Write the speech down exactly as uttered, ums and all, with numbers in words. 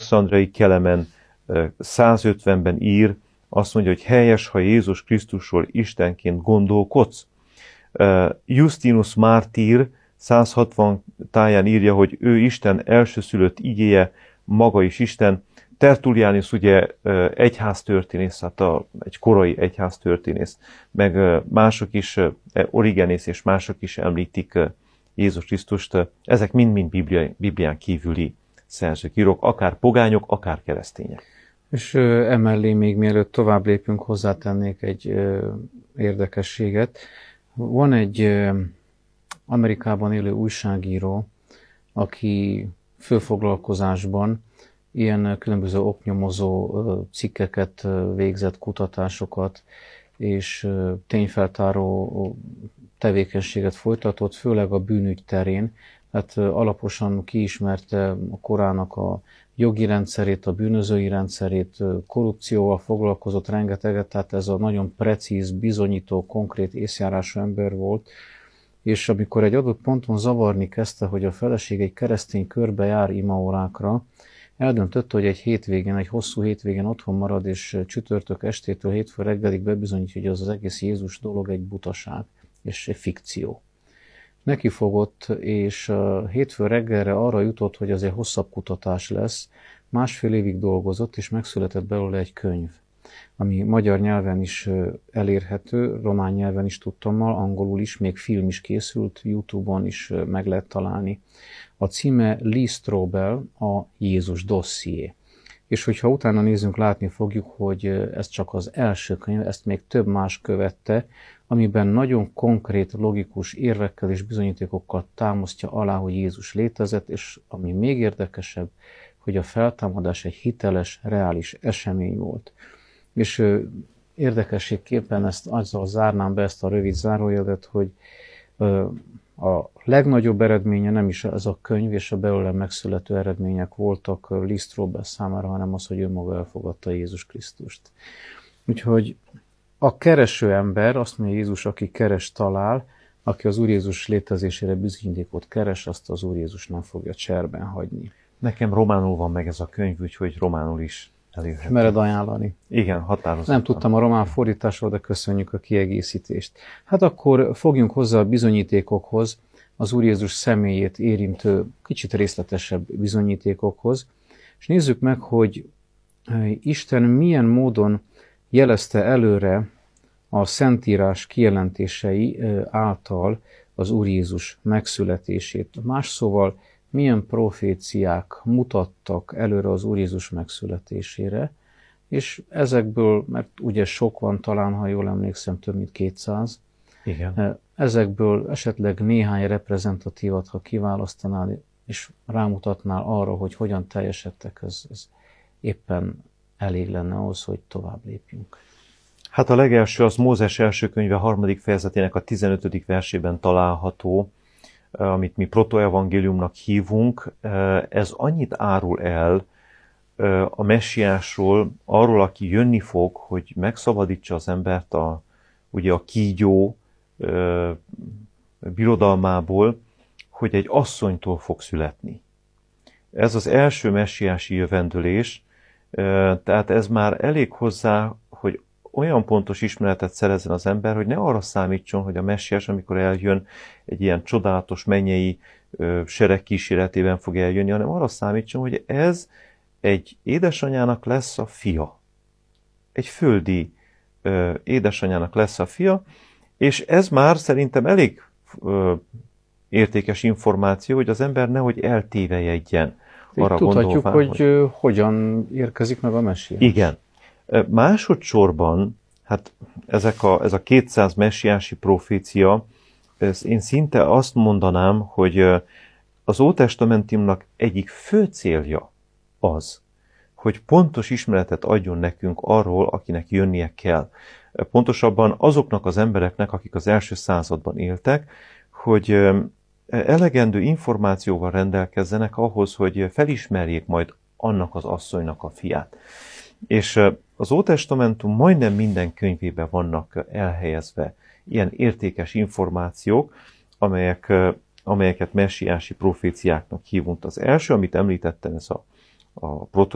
Alexandriai Kelemen százötvenben ír, azt mondja, hogy helyes, ha Jézus Krisztusról Istenként gondolkodsz. Justinus Mártír száz hatvan táján írja, hogy ő Isten elsőszülött igéje, maga is Isten. Tertullianus ugye egyháztörténész, hát a, egy korai egyháztörténész, meg mások is, Origenész és mások is említik Jézus Krisztust. Ezek mind-mind Biblián, Biblián kívüli szerzők, írók, akár pogányok, akár keresztények. És ö, emellé még mielőtt tovább lépünk, hozzátennék egy ö, érdekességet. Van egy ö, Amerikában élő újságíró, aki főfoglalkozásban ilyen különböző oknyomozó ö, cikkeket ö, végzett, kutatásokat és ö, tényfeltáró tevékenységet folytatott, főleg a bűnügy terén. Hát ö, alaposan kiismerte a korának a jogi rendszerét, a bűnözői rendszerét, korrupcióval foglalkozott rengeteget, tehát ez a nagyon precíz, bizonyító, konkrét észjárású ember volt, és amikor egy adott ponton zavarni kezdte, hogy a feleség egy keresztény körbe jár imaórákra, eldöntötte, hogy egy hétvégén, egy hosszú hétvégén otthon marad, és csütörtök estétől hétfő reggelig bebizonyítja, hogy az az egész Jézus dolog egy butaság, és egy fikció. Neki fogott, és hétfő reggelre arra jutott, hogy ez egy hosszabb kutatás lesz. Másfél évig dolgozott, és megszületett belőle egy könyv, ami magyar nyelven is elérhető, román nyelven is tudtommal, angolul is, még film is készült, YouTube-on is meg lehet találni. A címe Lee Strobel, a Jézus dosszié. És hogyha utána nézzünk, látni fogjuk, hogy ez csak az első könyv, ezt még több más követte, amiben nagyon konkrét, logikus érvekkel és bizonyítékokkal támasztja alá, hogy Jézus létezett, és ami még érdekesebb, hogy a feltámadás egy hiteles, reális esemény volt. És ö, érdekességképpen ezt azzal zárnám be ezt a rövid zárójelet, hogy ö, a legnagyobb eredménye nem is ez a könyv és a belőle megszülető eredmények voltak Lee Strobel számára, hanem az, hogy ő maga elfogadta Jézus Krisztust. Úgyhogy a kereső ember, azt mondja Jézus, aki keres, talál, aki az Úr Jézus létezésére bizonyítékot keres, azt az Úr Jézus nem fogja cserben hagyni. Nekem románul van meg ez a könyv, úgyhogy románul is elérhető. Mered ajánlani? Igen, határozottan. Nem tudtam a román fordításról, de köszönjük a kiegészítést. Hát akkor fogjunk hozzá a bizonyítékokhoz, az Úr Jézus személyét érintő, kicsit részletesebb bizonyítékokhoz, és nézzük meg, hogy Isten milyen módon jelezte előre a Szentírás kijelentései által az Úr Jézus megszületését. Más szóval, milyen proféciák mutattak előre az Úr Jézus megszületésére, és ezekből, mert ugye sok van talán, ha jól emlékszem, több mint kétszáz, igen. Ezekből esetleg néhány reprezentatívat, ha kiválasztanál, és rámutatnál arra, hogy hogyan teljesedtek, ez, ez éppen elég lenne ahhoz, hogy tovább lépjünk. Hát a legelső az Mózes első könyve harmadik fejezetének a tizenötödik versében található, amit mi protoevangéliumnak hívunk. Ez annyit árul el a messiásról, arról, aki jönni fog, hogy megszabadítsa az embert a, ugye a kígyó birodalmából, hogy egy asszonytól fog születni. Ez az első messiási jövendőlés, tehát ez már elég hozzá, hogy olyan pontos ismeretet szerezzen az ember, hogy ne arra számítson, hogy a messiás, amikor eljön, egy ilyen csodálatos mennyei sereg kíséretében fog eljönni, hanem arra számítson, hogy ez egy édesanyának lesz a fia. Egy földi édesanyának lesz a fia, és ez már szerintem elég értékes információ, hogy az ember nehogy eltévejegyen. Arra tudhatjuk, gondolván, hogy, hogy hogyan érkezik meg a messiás. Igen. Másodszorban, hát ezek a, ez a kétszáz messiási profécia, ez én szinte azt mondanám, hogy az Ótestamentumnak egyik fő célja az, hogy pontos ismeretet adjon nekünk arról, akinek jönnie kell. Pontosabban azoknak az embereknek, akik az első században éltek, hogy elegendő információval rendelkezzenek ahhoz, hogy felismerjék majd annak az asszonynak a fiát. És az Ótestamentum majdnem minden könyvében vannak elhelyezve ilyen értékes információk, amelyek, amelyeket messiási proféciáknak hívunk. Az első, amit említettem, ez a, a